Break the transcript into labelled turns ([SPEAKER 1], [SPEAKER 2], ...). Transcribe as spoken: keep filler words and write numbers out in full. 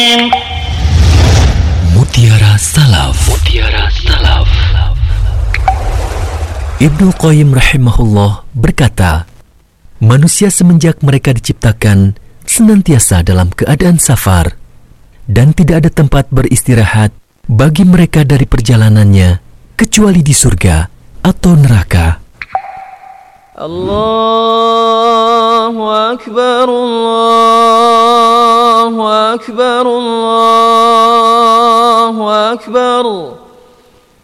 [SPEAKER 1] Mutiara Salaf. Mutiara Salaf. Ibnu Qayyim rahimahullah berkata, manusia semenjak mereka diciptakan senantiasa dalam keadaan safar dan tidak ada tempat beristirahat bagi mereka dari perjalanannya kecuali di surga atau neraka.
[SPEAKER 2] Allahu Akbar, Allahu Akbar,